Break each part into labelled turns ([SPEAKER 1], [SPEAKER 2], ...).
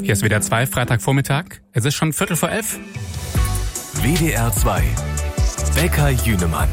[SPEAKER 1] Hier ist WDR 2, Freitagvormittag. Es ist schon 11:15.
[SPEAKER 2] WDR 2, Bäcker Jünemann.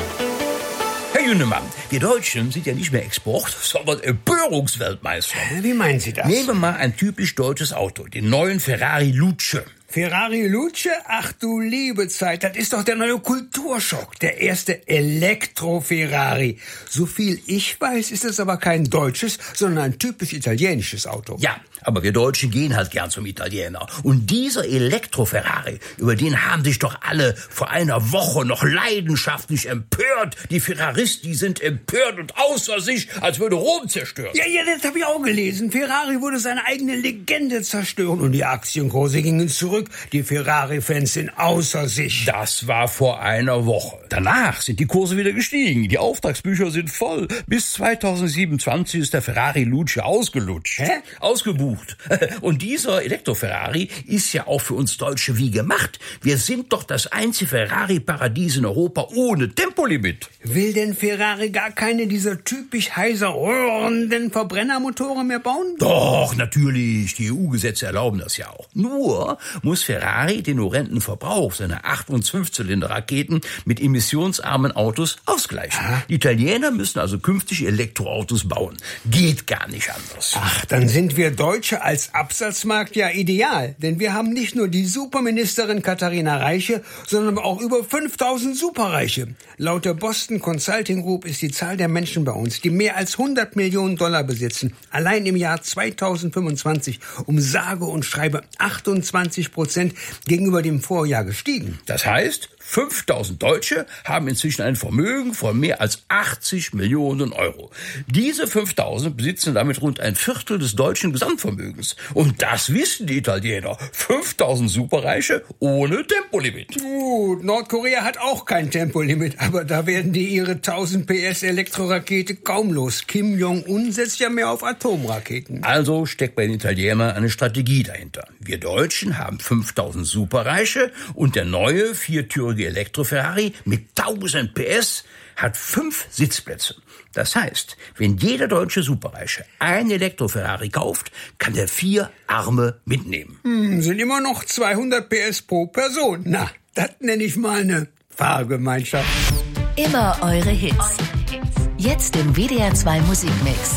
[SPEAKER 3] Herr Jünemann, wir Deutschen sind ja nicht mehr Export, sondern Empörungsweltmeister.
[SPEAKER 4] Wie meinen Sie das?
[SPEAKER 3] Nehmen wir mal ein typisch deutsches Auto, den neuen Ferrari Luce.
[SPEAKER 4] Ferrari Luce? Ach du liebe Zeit, das ist doch der neue Kulturschock. Der erste Elektro-Ferrari. So viel ich weiß, ist es aber kein deutsches, sondern ein typisch italienisches Auto.
[SPEAKER 3] Ja, aber wir Deutschen gehen halt gern zum Italiener. Und dieser Elektro-Ferrari, über den haben sich doch alle vor einer Woche noch leidenschaftlich empört. Die Ferraristi sind empört und außer sich, als würde Rom zerstört.
[SPEAKER 4] Ja, das habe ich auch gelesen. Ferrari würde seine eigene Legende zerstören und die Aktienkurse gingen zurück. Die Ferrari-Fans sind außer sich.
[SPEAKER 3] Das war vor einer Woche. Danach sind die Kurse wieder gestiegen. Die Auftragsbücher sind voll. Bis 2027 ist der Ferrari Luce ausgelutscht.
[SPEAKER 4] Hä?
[SPEAKER 3] Ausgebucht. Und dieser Elektro-Ferrari ist ja auch für uns Deutsche wie gemacht. Wir sind doch das einzige Ferrari-Paradies in Europa ohne Tempolimit.
[SPEAKER 4] Will denn Ferrari gar keine dieser typisch heiser röhrenden Verbrennermotoren mehr bauen?
[SPEAKER 3] Doch, natürlich. Die EU-Gesetze erlauben das ja auch. Nur muss Ferrari den horrenden Verbrauch seiner 8- und 5-Zylinder-Raketen mit emissionsarmen Autos ausgleichen. Die Italiener müssen also künftig Elektroautos bauen. Geht gar nicht anders.
[SPEAKER 4] Ach, dann sind wir Deutsche als Absatzmarkt ja ideal. Denn wir haben nicht nur die Superministerin Katharina Reiche, sondern auch über 5000 Superreiche. Laut der Boston Consulting Group ist die Zahl der Menschen bei uns, die mehr als 100 Millionen Dollar besitzen, allein im Jahr 2025 um sage und schreibe 28% gegenüber dem Vorjahr gestiegen.
[SPEAKER 3] Das heißt, 5000 Deutsche haben inzwischen ein Vermögen von mehr als 80 Millionen Euro. Diese 5000 besitzen damit rund ein Viertel des deutschen Gesamtvermögens. Und das wissen die Italiener. 5000 Superreiche ohne Tempolimit.
[SPEAKER 4] Gut, Nordkorea hat auch kein Tempolimit, aber da werden die ihre 1000 PS Elektrorakete kaum los. Kim Jong-un setzt ja mehr auf Atomraketen.
[SPEAKER 3] Also steckt bei den Italienern eine Strategie dahinter. Wir Deutschen haben 5000 Superreiche und der neue viertürige Elektro-Ferrari mit 1000 PS hat 5 Sitzplätze. Das heißt, wenn jeder deutsche Superreiche ein Elektro-Ferrari kauft, kann er 4 Arme mitnehmen.
[SPEAKER 4] Sind immer noch 200 PS pro Person. Na, das nenne ich mal eine Fahrgemeinschaft.
[SPEAKER 5] Immer eure Hits. Jetzt im WDR 2 Musikmix.